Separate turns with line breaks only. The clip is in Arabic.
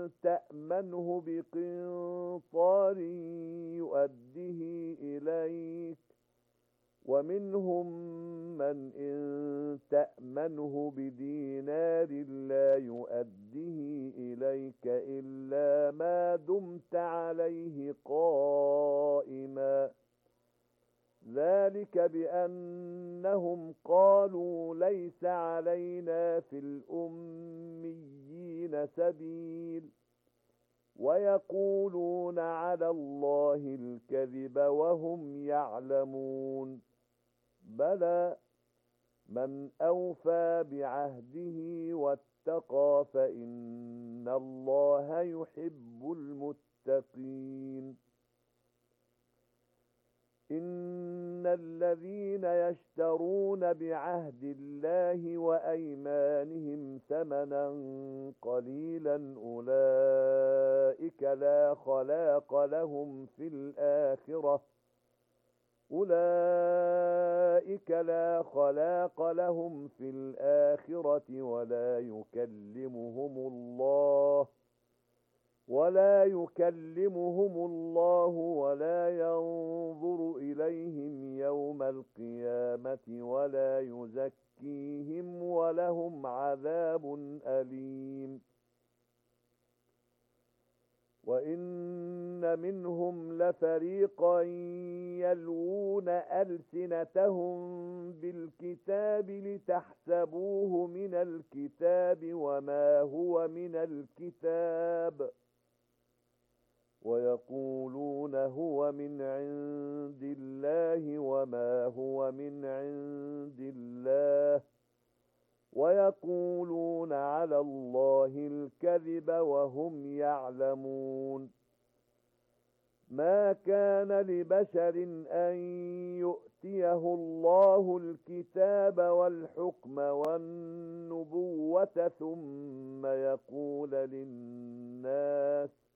تأمنه بقنطار يؤده إليك، ومنهم من إن تأمنه بدينار لا يؤده إليك إلا ما دمت عليه قائما. ذلك بأنهم قالوا ليس علينا في الأميين سبيل، ويقولون على الله الكذب وهم يعلمون. بلى من أوفى بعهده واتقى فإن الله يحب المتقين. إن الذين يشترون بعهد الله وأيمانهم ثمنا قليلا أولئك لا خلاق لهم في الآخرة ولا يكلمهم الله ولا ينظر إليهم يوم القيامة ولا يزكيهم ولهم عذاب أليم. وإن منهم لفريقا يلوون ألسنتهم بالكتاب لتحسبوه من الكتاب وما هو من الكتاب، ويقولون هو من عند الله وما هو من عند الله، ويقولون على الله الكذب وهم يعلمون. ما كان لبشر أن يؤتيه الله الكتاب والحكم والنبوة ثم يقول للناس